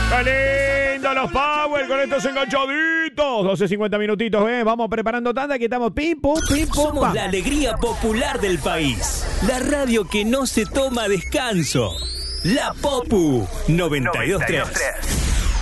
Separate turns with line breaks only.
¡Qué lindo los Power con estos enganchaditos! 12:50 minutitos, vamos preparando tanda, que estamos pim, pum,
Somos
pam.
la alegría popular del país. La radio que no se toma descanso. La Popu 92.3.